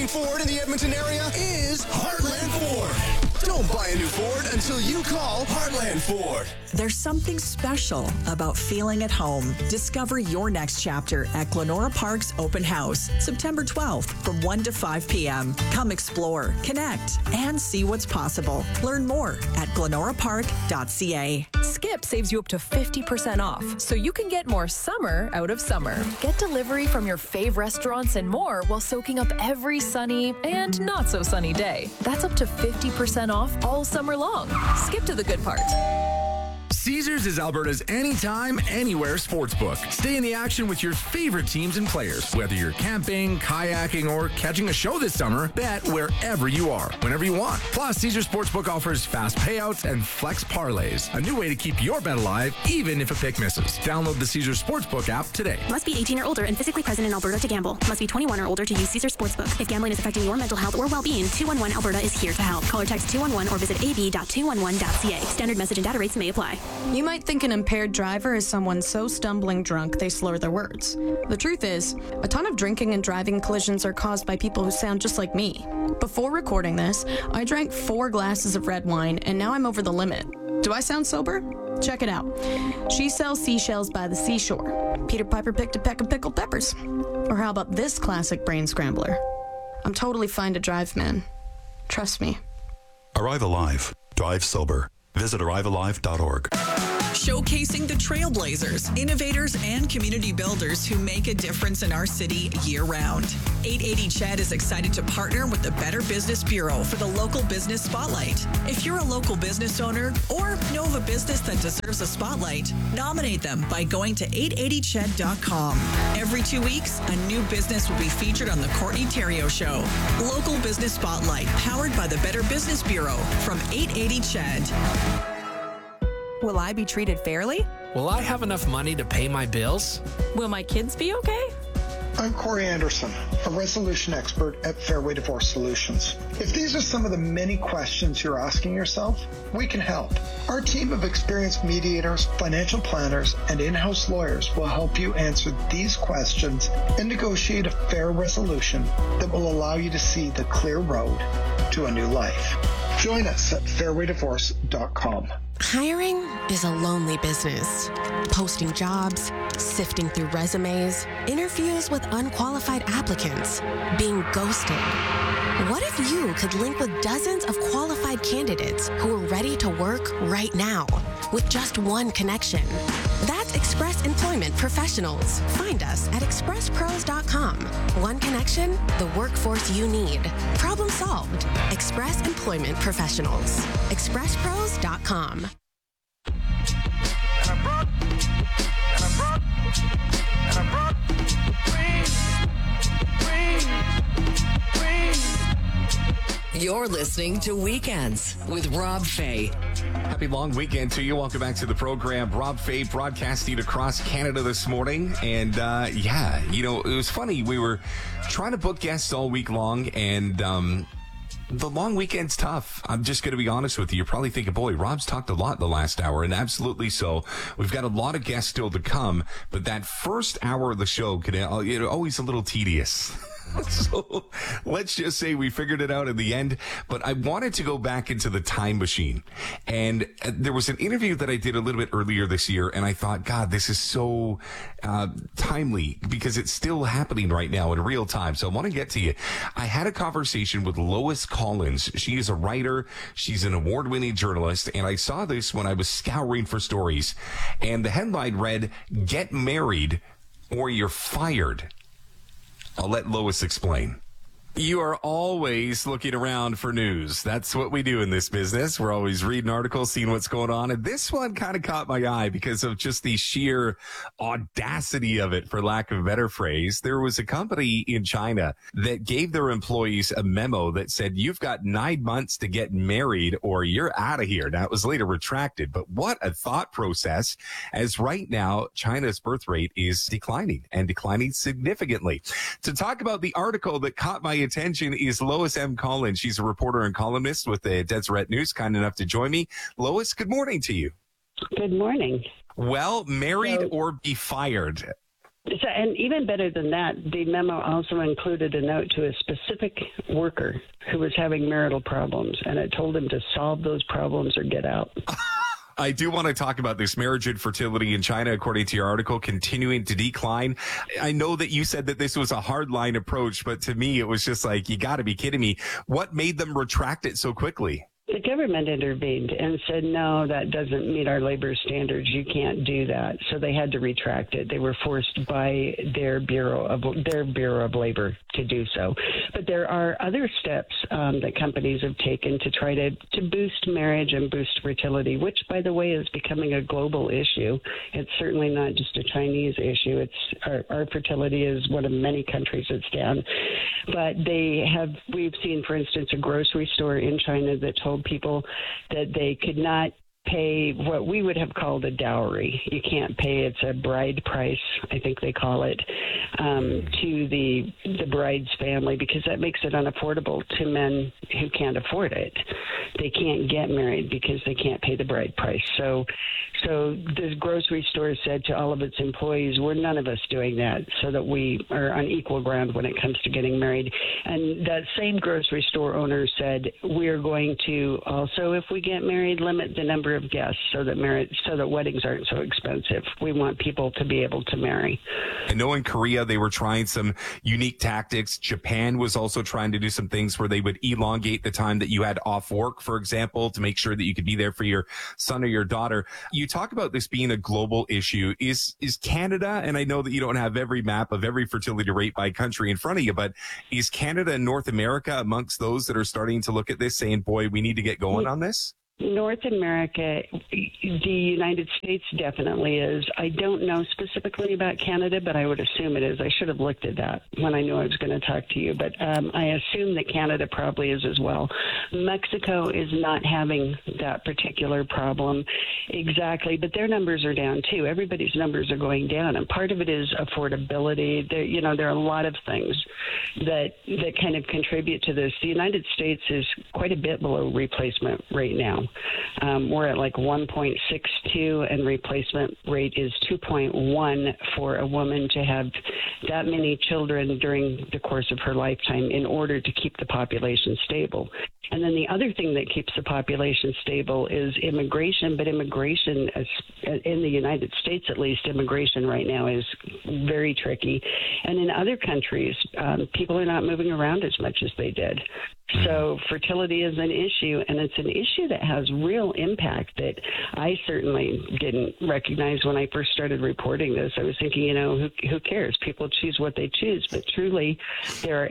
participating Ford in the Edmonton area is Heartland Ford. Don't buy a new Ford until you call Heartland Ford. There's something special about feeling at home. Discover your next chapter at Glenora Park's Open House, September 12th from 1 to 5 p.m. Come explore, connect, and see what's possible. Learn more at glenorapark.ca. Skip saves you up to 50% off, so you can get more summer out of summer. Get delivery from your fave restaurants and more while soaking up every sunny and not so sunny day. That's up to 50% off all summer long. Skip to the good part. Caesars is Alberta's anytime, anywhere sportsbook. Stay in the action with your favorite teams and players. Whether you're camping, kayaking, or catching a show this summer, bet wherever you are, whenever you want. Plus, Caesars Sportsbook offers fast payouts and flex parlays. A new way to keep your bet alive, even if a pick misses. Download the Caesars Sportsbook app today. Must be 18 or older and physically present in Alberta to gamble. Must be 21 or older to use Caesars Sportsbook. If gambling is affecting your mental health or well-being, 211 Alberta is here to help. Call or text 211 or visit ab.211.ca. Standard message and data rates may apply. You might think an impaired driver is someone so stumbling drunk they slur their words. The truth is, a ton of drinking and driving collisions are caused by people who sound just like me. Before recording this, I drank 4 glasses of red wine, and now I'm over the limit. Do I sound sober? Check it out. She sells seashells by the seashore. Peter Piper picked a peck of pickled peppers. Or how about this classic brain scrambler? I'm totally fine to drive, man. Trust me. Arrive Alive. Drive sober. Visit arrivealive.org. Showcasing the trailblazers, innovators, and community builders who make a difference in our city year-round. 880 CHED is excited to partner with the Better Business Bureau for the Local Business Spotlight. If you're a local business owner or know of a business that deserves a spotlight, nominate them by going to 880ched.com. Every 2 weeks, a new business will be featured on the Courtney Theriault Show. Local Business Spotlight, powered by the Better Business Bureau from 880 CHED. Will I be treated fairly? Will I have enough money to pay my bills? Will my kids be okay? I'm Corey Anderson, a resolution expert at Fairway Divorce Solutions. If these are some of the many questions you're asking yourself, we can help. Our team of experienced mediators, financial planners, and in-house lawyers will help you answer these questions and negotiate a fair resolution that will allow you to see the clear road to a new life. Join us at fairwaydivorce.com. Hiring is a lonely business. Posting jobs, sifting through resumes, interviews with unqualified applicants, being ghosted. What if you could link with dozens of qualified candidates who are ready to work right now with just one connection? That's Express Employment Professionals. Find us at expresspros.com. One connection, the workforce you need. Problem solved. Express Employment Professionals. expresspros.com. You're listening to Weekends with Rob Fay. Happy long weekend to you. Welcome back to the program. Rob Fay broadcasting across Canada this morning. And it was funny. We were trying to book guests all week long, and the long weekend's tough. I'm just going to be honest with you. You're probably thinking, boy, Rob's talked a lot the last hour, and absolutely so. We've got a lot of guests still to come, but that first hour of the show can always a little tedious. So let's just say we figured it out in the end. But I wanted to go back into the time machine. And there was an interview that I did a little bit earlier this year. And I thought, God, this is so timely because it's still happening right now in real time. So I want to get to you. I had a conversation with Lois Collins. She is a writer. She's an award-winning journalist. And I saw this when I was scouring for stories. And the headline read, "Get Married or You're Fired." I'll let Lois explain. You are always looking around for news. That's what we do in this business. We're always reading articles, seeing what's going on. And this one kind of caught my eye because of just the sheer audacity of it, for lack of a better phrase. There was a company in China that gave their employees a memo that said, you've got 9 months to get married or you're out of here. Now, it was later retracted, but what a thought process, as right now, China's birth rate is declining and declining significantly. To talk about the article that caught my attention is Lois M. Collins. She's a reporter and columnist with the Deseret News, kind enough to join me. Lois, good morning to you. Good morning. Well, married or be fired? So, and even better than that, the memo also included a note to a specific worker who was having marital problems, and it told him to solve those problems or get out. I do want to talk about this marriage infertility in China, according to your article, continuing to decline. I know that you said that this was a hardline approach, but to me, it was just like, you got to be kidding me. What made them retract it so quickly? The government intervened and said, no, that doesn't meet our labor standards. You can't do that. So they had to retract it. They were forced by their Bureau of Labor to do so. But there are other steps that companies have taken to try to boost marriage and boost fertility, which, by the way, is becoming a global issue. It's certainly not just a Chinese issue. It's our fertility is one of many countries that's down. But we've seen, for instance, a grocery store in China that told people that they could not pay what we would have called a dowry. You can't pay, it's a bride price, I think they call it, to the bride's family, because that makes it unaffordable to men who can't afford it. They can't get married because they can't pay the bride price. So this grocery store said to all of its employees, we're none of us doing that, so that we are on equal ground when it comes to getting married. And that same grocery store owner said, we're going to also, if we get married, limit the number of guests so that weddings aren't so expensive. We want people to be able to marry. I know in Korea they were trying some unique tactics. Japan was also trying to do some things where they would elongate the time that you had off work, for example, to make sure that you could be there for your son or your daughter. You talk about this being a global issue. Is Canada, and I know that you don't have every map of every fertility rate by country in front of you, but is Canada and North America amongst those that are starting to look at this saying, boy, we need to get going on this? North America, the United States definitely is. I don't know specifically about Canada, but I would assume it is. I should have looked at that when I knew I was going to talk to you, but I assume that Canada probably is as well. Mexico is not having that particular problem exactly, but their numbers are down too. Everybody's numbers are going down, and part of it is affordability. There are a lot of things that kind of contribute to this. The United States is quite a bit below replacement rate now. We're at like 1.62, and replacement rate is 2.1 for a woman to have that many children during the course of her lifetime in order to keep the population stable. And then the other thing that keeps the population stable is immigration, but immigration, in the United States at least, immigration right now is very tricky. And in other countries, people are not moving around as much as they did. So fertility is an issue, and it's an issue that has real impact that I certainly didn't recognize when I first started reporting this. I was thinking, who cares? People choose what they choose. But truly, there's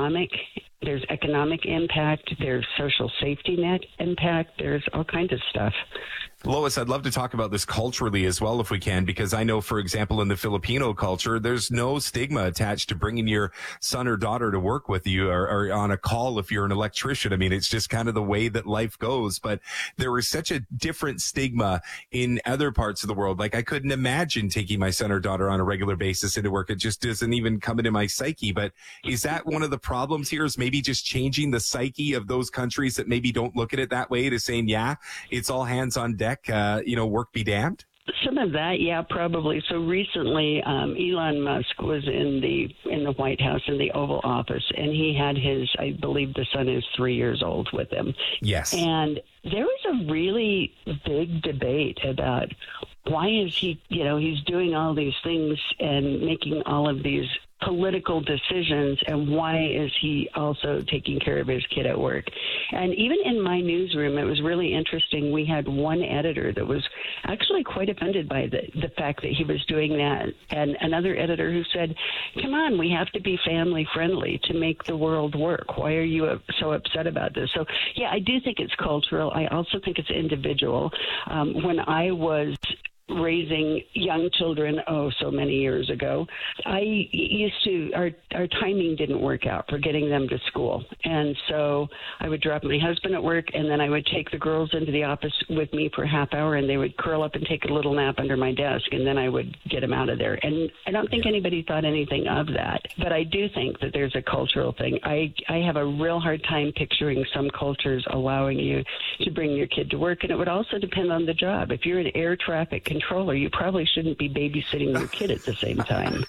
economic impact, there's social safety net impact, there's all kinds of stuff. Lois, I'd love to talk about this culturally as well if we can, because I know, for example, in the Filipino culture, there's no stigma attached to bringing your son or daughter to work with you or on a call if you're an electrician. I mean, it's just kind of the way that life goes. But there is such a different stigma in other parts of the world. Like, I couldn't imagine taking my son or daughter on a regular basis into work. It just doesn't even come into my psyche. But is that one of the problems here, is maybe just changing the psyche of those countries that maybe don't look at it that way, to saying, yeah, it's all hands on deck, work be damned? Some of that, yeah, probably. So recently, Elon Musk was in the White House, in the Oval Office, and he had I believe the son is 3 years old with him. Yes. And there was a really big debate about why is he, he's doing all these things and making all of these political decisions, and why is he also taking care of his kid at work? And even in my newsroom, it was really interesting. We had one editor that was actually quite offended by the fact that he was doing that, and another editor who said, come on, we have to be family friendly to make the world work. Why are you so upset about this? So yeah, I do think it's cultural. I also think it's individual. When I was raising young children, so many years ago, I used to, our timing didn't work out for getting them to school. And so I would drop my husband at work, and then I would take the girls into the office with me for a half hour, and they would curl up and take a little nap under my desk, and then I would get them out of there. And I don't think anybody thought anything of that. But I do think that there's a cultural thing. I have a real hard time picturing some cultures allowing you to bring your kid to work, and it would also depend on the job. If you're an air traffic controller, you probably shouldn't be babysitting your kid at the same time.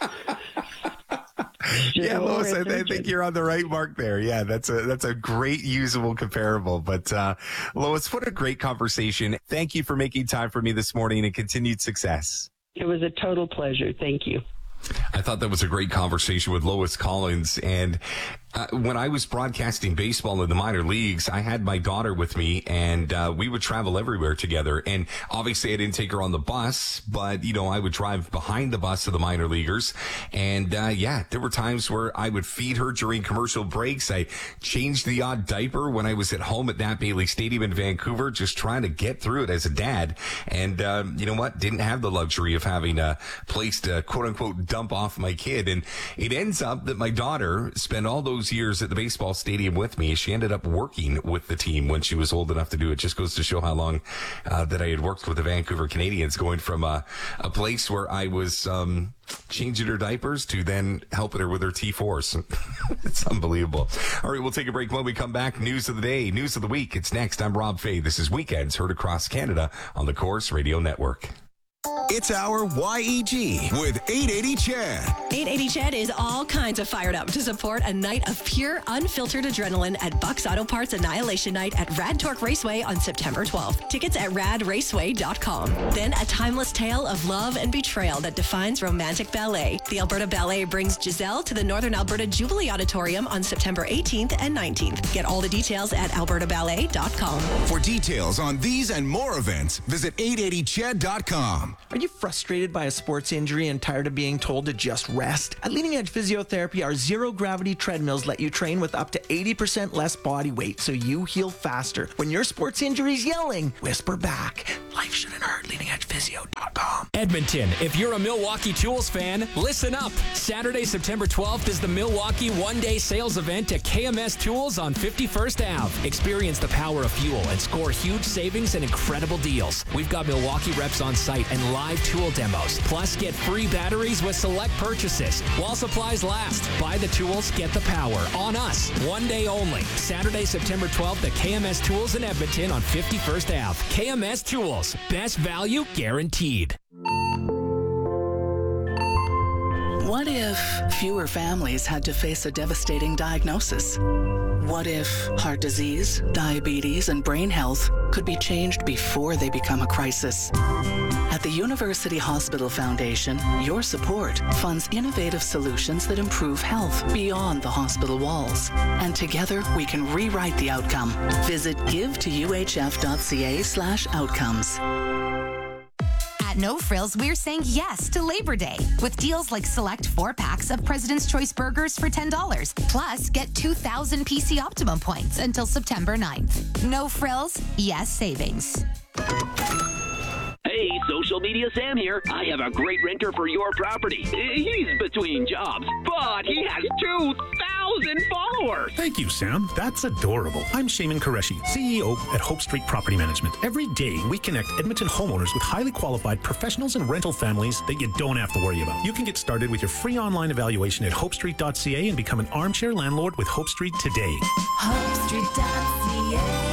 Yeah, Lois, I think you're on the right mark there. Yeah, that's a great usable comparable. But Lois, what a great conversation. Thank you for making time for me this morning, and continued success. It was a total pleasure. Thank you. I thought that was a great conversation with Lois Collins. And when I was broadcasting baseball in the minor leagues, I had my daughter with me, and we would travel everywhere together. And obviously I didn't take her on the bus, but, I would drive behind the bus of the minor leaguers. And there were times where I would feed her during commercial breaks. I changed the odd diaper when I was at home at Nat Bailey Stadium in Vancouver, just trying to get through it as a dad. And you know what? Didn't have the luxury of having a place to, quote unquote, dump off my kid. And it ends up that my daughter spent all those years at the baseball stadium with me. She ended up working with the team when she was old enough to do it. Just goes to show how long that I had worked with the Vancouver Canadians, going from a place where I was changing her diapers to then helping her with her T4s. It's unbelievable. All right, we'll take a break. When we come back, news of the day, news of the week. It's next. I'm Rob Fay. This is Weekends, heard across Canada on the Corus Radio Network. It's our YEG with 880 Chad. 880 Chad is all kinds of fired up to support a night of pure, unfiltered adrenaline at Buck's Auto Parts Annihilation Night at Rad Torque Raceway on September 12th. Tickets at radraceway.com. Then a timeless tale of love and betrayal that defines romantic ballet. The Alberta Ballet brings Giselle to the Northern Alberta Jubilee Auditorium on September 18th and 19th. Get all the details at albertaballet.com. For details on these and more events, visit 880chad.com. Are you frustrated by a sports injury and tired of being told to just rest? At Leading Edge Physiotherapy, our zero-gravity treadmills let you train with up to 80% less body weight so you heal faster. When your sports injury's yelling, whisper back. Life shouldn't hurt. LeadingEdgePhysio.com. Edmonton, if you're a Milwaukee Tools fan, listen up. Saturday, September 12th is the Milwaukee one-day sales event at KMS Tools on 51st Ave. Experience the power of fuel and score huge savings and incredible deals. We've got Milwaukee reps on site and live tool demos. Plus, get free batteries with select purchases. While supplies last, buy the tools, get the power. On us, one day only. Saturday, September 12th at KMS Tools in Edmonton on 51st Ave. KMS Tools, best value guaranteed. What if fewer families had to face a devastating diagnosis? What if heart disease, diabetes, and brain health could be changed before they become a crisis? At the University Hospital Foundation, your support funds innovative solutions that improve health beyond the hospital walls. And together, we can rewrite the outcome. Visit givetoUHF.ca/outcomes. At No Frills, we're saying yes to Labor Day with deals like select 4-packs of President's Choice burgers for $10. Plus, get 2,000 PC Optimum points until September 9th. No Frills, yes savings. Hey, social media Sam here. I have a great renter for your property. He's between jobs, but he has 2,000 followers. Thank you, Sam. That's adorable. I'm Shaman Qureshi, CEO at Hope Street Property Management. Every day, we connect Edmonton homeowners with highly qualified professionals and rental families that you don't have to worry about. You can get started with your free online evaluation at hopestreet.ca and become an armchair landlord with Hope Street today. HopeStreet.ca.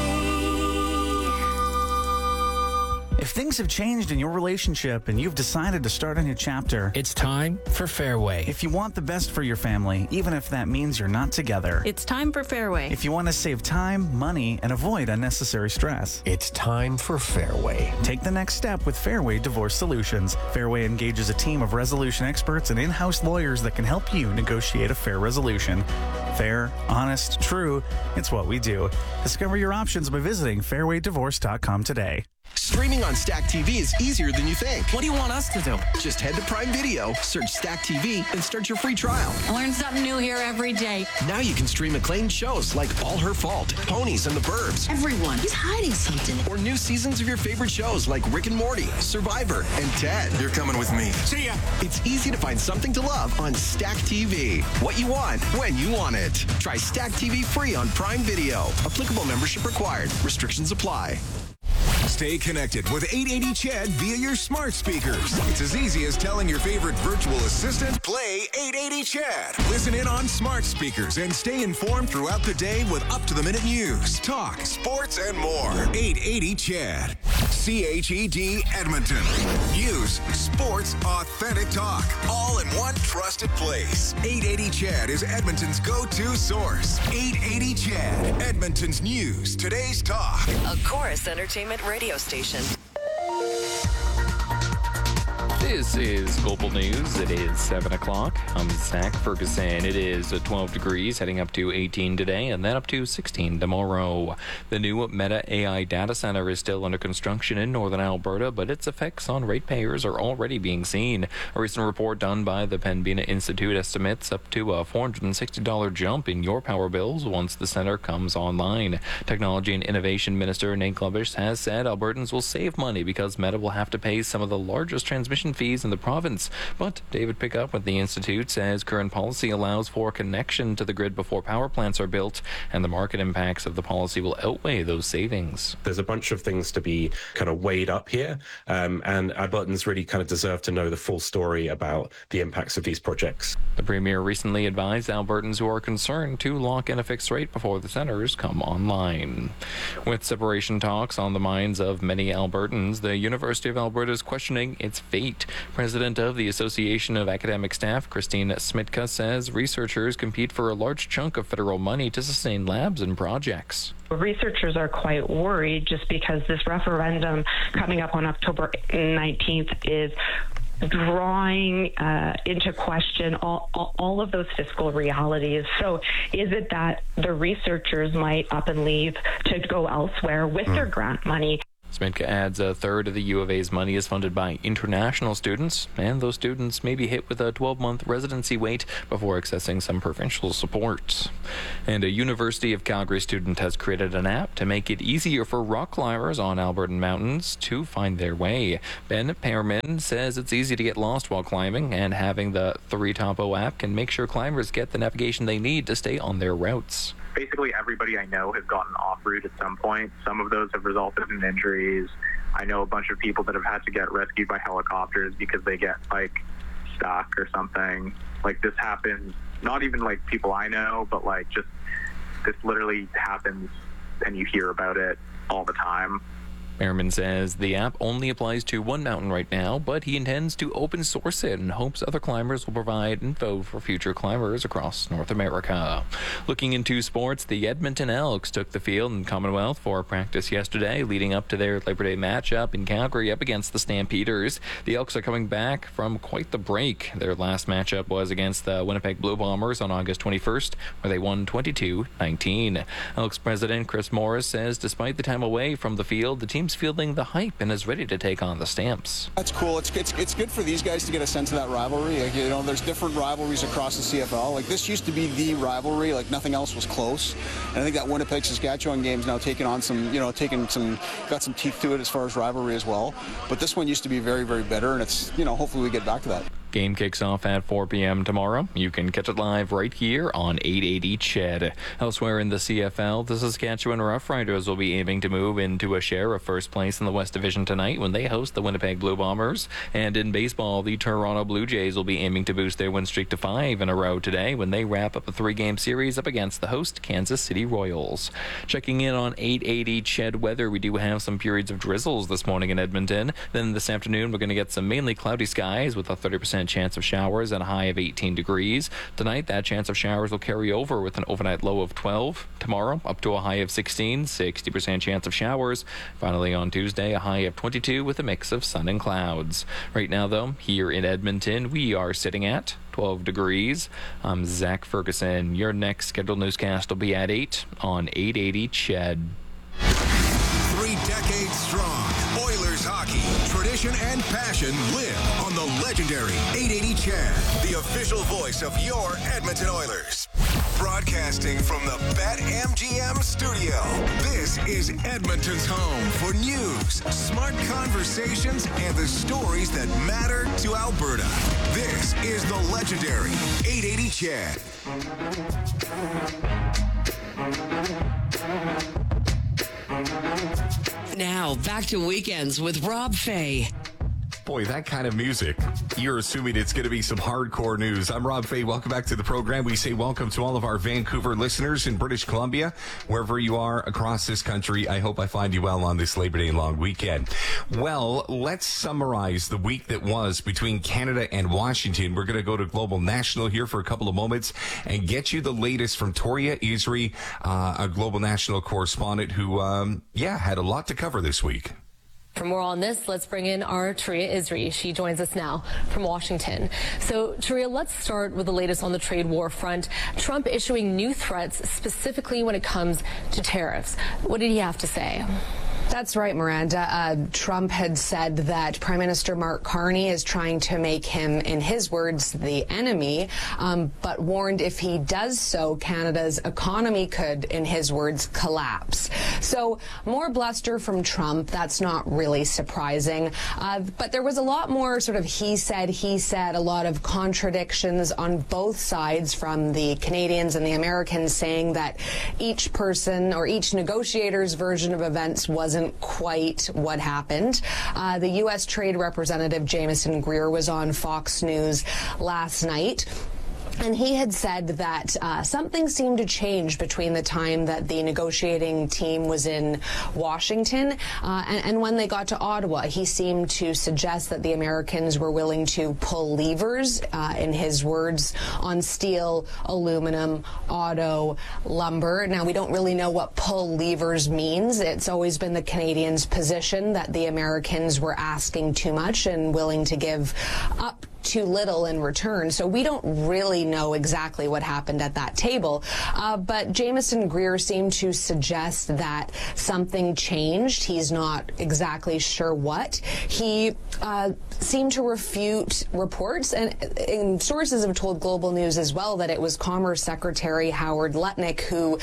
If things have changed in your relationship and you've decided to start a new chapter, it's time for Fairway. If you want the best for your family, even if that means you're not together, it's time for Fairway. If you want to save time, money, and avoid unnecessary stress, it's time for Fairway. Take the next step with Fairway Divorce Solutions. Fairway engages a team of resolution experts and in-house lawyers that can help you negotiate a fair resolution. Fair, honest, true, it's what we do. Discover your options by visiting fairwaydivorce.com today. Streaming on Stack TV is easier than you think. What do you want us to do? Just head to Prime Video, search Stack TV, and start your free trial. I learn something new here every day. Now you can stream acclaimed shows like All Her Fault, Ponies, and The Burbs. Everyone is hiding something. Or new seasons of your favorite shows like Rick and Morty, Survivor, and Ted. You're coming with me. See ya. It's easy to find something to love on Stack TV. What you want, when you want it. Try Stack TV free on Prime Video. Applicable membership required. Restrictions apply. Stay connected with 880 CHED via your smart speakers. It's as easy as telling your favorite virtual assistant, play 880 CHED. Listen in on smart speakers and stay informed throughout the day with up-to-the-minute news, talk, sports, and more. 880 CHED. CHED Edmonton. News, sports, authentic talk. All in one trusted place. 880 CHED is Edmonton's go-to source. 880 CHED. Edmonton's news. Today's talk. A Chorus Entertainment radio station. This is Global News. It is 7 o'clock. I'm Zach Ferguson. It is 12 degrees, heading up to 18 today, and then up to 16 tomorrow. The new Meta AI data center is still under construction in northern Alberta, but its effects on ratepayers are already being seen. A recent report done by the Pembina Institute estimates up to a $460 jump in your power bills once the center comes online. Technology and Innovation Minister Nate Glubish has said Albertans will save money because Meta will have to pay some of the largest transmission fees in the province. But David Pickup with the Institute says current policy allows for connection to the grid before power plants are built, and the market impacts of the policy will outweigh those savings. There's a bunch of things to be kind of weighed up here, and Albertans really kind of deserve to know the full story about the impacts of these projects. The Premier recently advised Albertans who are concerned to lock in a fixed rate before the centres come online. With separation talks on the minds of many Albertans, the University of Alberta is questioning its fate. President of the Association of Academic Staff, Christine Smitka, says researchers compete for a large chunk of federal money to sustain labs and projects. Researchers are quite worried just because this referendum coming up on October 19th is drawing into question all of those fiscal realities. So is it that the researchers might up and leave to go elsewhere with their grant money? Smitka adds a third of the U of A's money is funded by international students, and those students may be hit with a 12-month residency wait before accessing some provincial support. And a University of Calgary student has created an app to make it easier for rock climbers on Albertan mountains to find their way. Ben Pearman says it's easy to get lost while climbing, and having the 3Topo app can make sure climbers get the navigation they need to stay on their routes. Basically, everybody I know has gotten off route at some point. Some of those have resulted in injuries. I know a bunch of people that have had to get rescued by helicopters because they get like stuck or something. Like this happens, not even like people I know, but like just this literally happens and you hear about it all the time. Merriman says the app only applies to one mountain right now, but he intends to open source it and hopes other climbers will provide info for future climbers across North America. Looking into sports, the Edmonton Elks took the field in Commonwealth for practice yesterday, leading up to their Labor Day matchup in Calgary up against the Stampeders. The Elks are coming back from quite the break. Their last matchup was against the Winnipeg Blue Bombers on August 21st, where they won 22-19. Elks president Chris Morris says despite the time away from the field, the team's fielding the hype and is ready to take on the Stamps. That's cool. It's good for these guys to get a sense of that rivalry. Like, you know, there's different rivalries across the CFL. Like this used to be the rivalry. Like nothing else was close. And I think that Winnipeg-Saskatchewan game's now taking on some, you know, got some teeth to it as far as rivalry as well. But this one used to be very, very bitter, and it's, you know, hopefully we get back to that. Game kicks off at 4 p.m. tomorrow. You can catch it live right here on 880 CHED. Elsewhere in the CFL, the Saskatchewan Roughriders will be aiming to move into a share of first place in the West Division tonight when they host the Winnipeg Blue Bombers. And in baseball, the Toronto Blue Jays will be aiming to boost their win streak to 5 in a row today when they wrap up a 3-game series up against the host Kansas City Royals. Checking in on 880 CHED weather, we do have some periods of drizzles this morning in Edmonton. Then this afternoon, we're going to get some mainly cloudy skies with a 30% chance of showers and a high of 18 degrees. Tonight, that chance of showers will carry over with an overnight low of 12. Tomorrow, up to a high of 16, 60% chance of showers. Finally, on Tuesday, a high of 22 with a mix of sun and clouds. Right now, though, here in Edmonton, we are sitting at 12 degrees. I'm Zach Ferguson. Your next scheduled newscast will be at 8 on 880 CHED. 3 decades strong. Oilers hockey, tradition and passion live on the legendary 880 CHED, the official voice of your Edmonton Oilers. Broadcasting from the BetMGM studio, this is Edmonton's home for news, smart conversations, and the stories that matter to Alberta. This is the legendary 880 CHED. Now, Now, back to Weekends with Rob Fay. Boy, that kind of music, you're assuming it's going to be some hardcore news. I'm Rob Fay. Welcome back to the program. We say welcome to all of our Vancouver listeners in British Columbia, wherever you are across this country. I hope I find you well on this Labor Day long weekend. Well, let's summarize the week that was between Canada and Washington. We're going to go to Global National here for a couple of moments and get you the latest from Toria Isri, a Global National correspondent who, had a lot to cover this week. For more on this, let's bring in our Toria Isri. She joins us now from Washington. So, Toria, let's start with the latest on the trade war front. Trump issuing new threats, specifically when it comes to tariffs. What did he have to say? That's right, Miranda. Trump had said that Prime Minister Mark Carney is trying to make him, in his words, the enemy, but warned if he does so, Canada's economy could, in his words, collapse. So more bluster from Trump. That's not really surprising. But there was a lot more sort of he said, a lot of contradictions on both sides from the Canadians and the Americans saying that each person or each negotiator's version of events wasn't quite what happened. The U.S. Trade Representative Jamieson Greer was on Fox News last night. And he had said that something seemed to change between the time that the negotiating team was in Washington and when they got to Ottawa. He seemed to suggest that the Americans were willing to pull levers, in his words, on steel, aluminum, auto, lumber. Now, we don't really know what pull levers means. It's always been the Canadians' position that the Americans were asking too much and willing to give up too little in return. So we don't really know exactly what happened at that table. But Jamieson Greer seemed to suggest that something changed. He's not exactly sure what. He seemed to refute reports, and sources have told Global News as well that it was Commerce Secretary Howard Lutnick who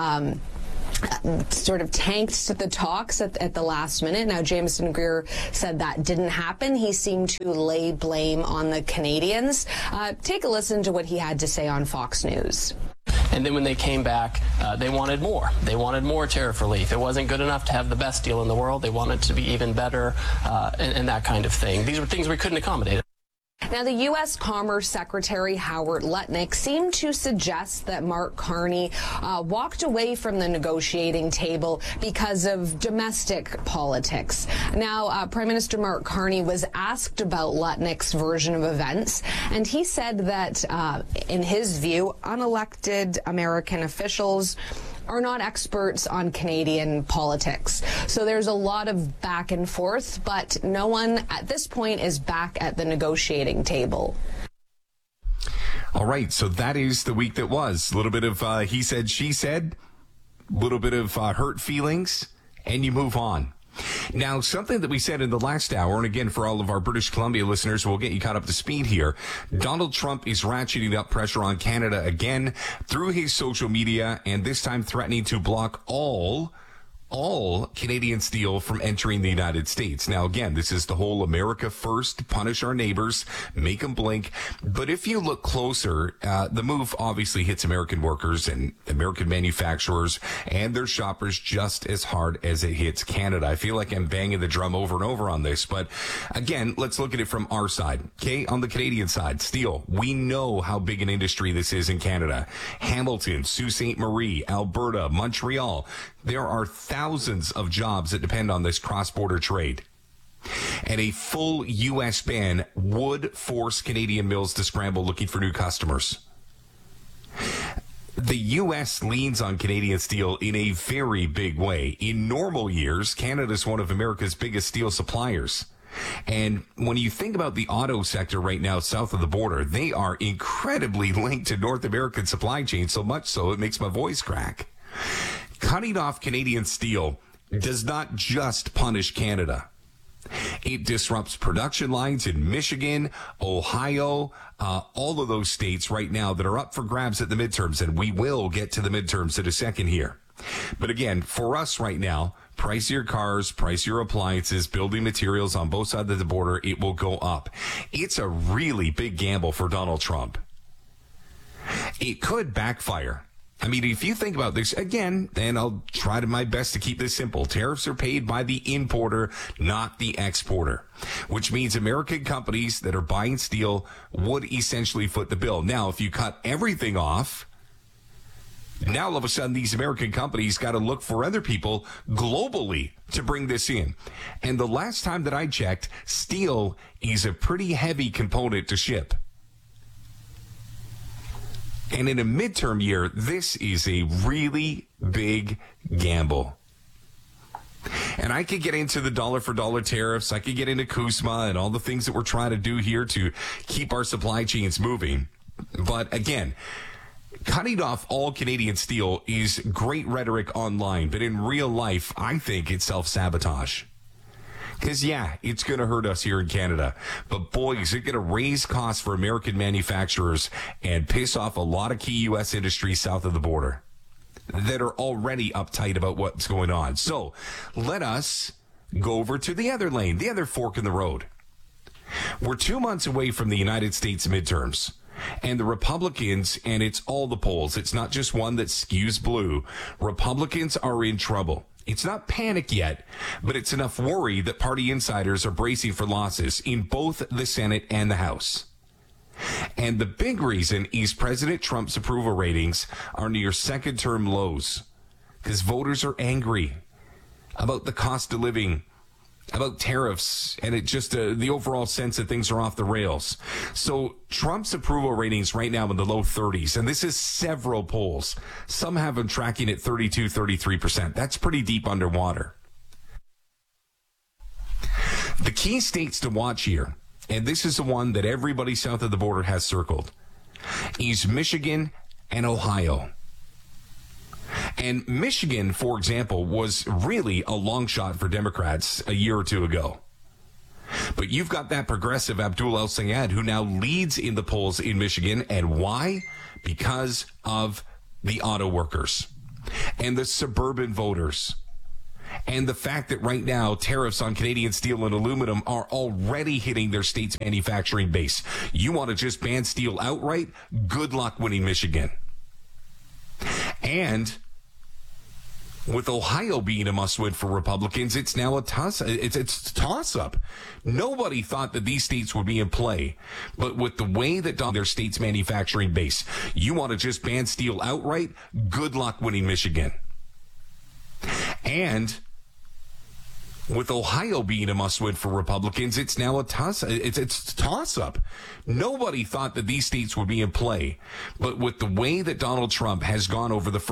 sort of tanked the talks at the last minute. Now, Jamieson Greer said that didn't happen. He seemed to lay blame on the Canadians. Take a listen to what he had to say on Fox News. And then when they came back, they wanted more. They wanted more tariff relief. It wasn't good enough to have the best deal in the world. They wanted to be even better and that kind of thing. These were things we couldn't accommodate. Now, the U.S. Commerce Secretary Howard Lutnick seemed to suggest that Mark Carney walked away from the negotiating table because of domestic politics. Now, Prime Minister Mark Carney was asked about Lutnick's version of events, and he said that, in his view, unelected American officials are not experts on Canadian politics. So there's a lot of back and forth, but no one at this point is back at the negotiating table. All right, so that is the week that was. A little bit of he said, she said, a little bit of hurt feelings, and you move on. Now, something that we said in the last hour, and again, for all of our British Columbia listeners, we'll get you caught up to speed here. Donald Trump is ratcheting up pressure on Canada again through his social media, and this time threatening to block all Canadian steel from entering the United States. Now, again, this is the whole America first, punish our neighbors, make them blink. But if you look closer, the move obviously hits American workers and American manufacturers and their shoppers just as hard as it hits Canada. I feel like I'm banging the drum over and over on this. But again, let's look at it from our side. Okay, on the Canadian side, steel. We know how big an industry this is in Canada. Hamilton, Sault Ste. Marie, Alberta, Montreal. There are thousands of jobs that depend on this cross-border trade. And a full U.S. ban would force Canadian mills to scramble looking for new customers. The U.S. leans on Canadian steel in a very big way. In normal years, Canada is one of America's biggest steel suppliers. And when you think about the auto sector right now south of the border, they are incredibly linked to North American supply chains, so much so it makes my voice crack. Cutting off Canadian steel does not just punish Canada. It disrupts production lines in Michigan, Ohio, all of those states right now that are up for grabs at the midterms, and we will get to the midterms in a second here. But again, for us right now, price your cars, price your appliances, building materials on both sides of the border, it will go up. It's a really big gamble for Donald Trump. It could backfire. I mean, if you think about this, again, and I'll try my best to keep this simple, tariffs are paid by the importer, not the exporter, which means American companies that are buying steel would essentially foot the bill. Now, if you cut everything off, now all of a sudden these American companies got to look for other people globally to bring this in. And the last time that I checked, steel is a pretty heavy component to ship. And in a midterm year, this is a really big gamble. And I could get into the dollar-for-dollar tariffs. I could get into CUSMA and all the things that we're trying to do here to keep our supply chains moving. But again, cutting off all Canadian steel is great rhetoric online. But in real life, I think it's self-sabotage. Because, yeah, it's going to hurt us here in Canada. But, boy, is it going to raise costs for American manufacturers and piss off a lot of key U.S. industries south of the border that are already uptight about what's going on. So let us go over to the other lane, the other fork in the road. We're 2 months away from the United States midterms. And the Republicans, and it's all the polls, it's not just one that skews blue, Republicans are in trouble. It's not panic yet, but it's enough worry that party insiders are bracing for losses in both the Senate and the House. And the big reason is President Trump's approval ratings are near second-term lows because voters are angry about the cost of living, about tariffs, and it just the overall sense that things are off the rails. So Trump's approval ratings right now in the low 30s, and this is several polls. Some have him tracking at 32, 33%. That's pretty deep underwater. The key states to watch here, and this is the one that everybody south of the border has circled, is Michigan and Ohio. And Michigan, for example, was really a long shot for Democrats a year or two ago. But you've got that progressive Abdul El-Sayed who now leads in the polls in Michigan. And why? Because of the auto workers and the suburban voters. And the fact that right now tariffs on Canadian steel and aluminum are already hitting their state's manufacturing base. You want to just ban steel outright? Good luck winning Michigan. And with Ohio being a must-win for Republicans, it's now a toss-up. Nobody thought that these states would be in play. But with the way that their state's manufacturing base, you want to just ban steel outright? Good luck winning Michigan. And with Ohio being a must-win for Republicans, it's now a toss-up. Nobody thought that these states would be in play. But with the way that Donald Trump has gone over the first